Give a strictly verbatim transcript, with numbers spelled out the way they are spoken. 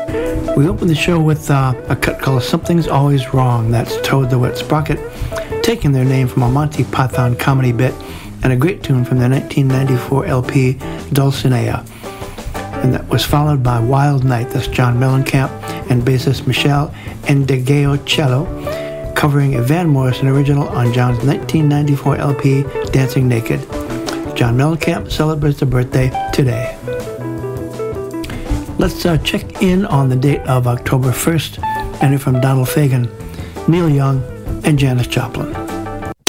We opened the show with uh, a cut called Something's Always Wrong. That's Toad the Wet Sprocket, taking their name from a Monty Python comedy bit, and a great tune from their nineteen ninety-four L P, Dulcinea. And that was followed by Wild Night. That's John Mellencamp and bassist Michelle Ndegeocello, covering a Van Morrison original on John's nineteen ninety-four L P, Dancing Naked. John Mellencamp celebrates a birthday today. Let's uh, check in on the date of October first, and from Donald Fagen, Neil Young, and Janis Joplin.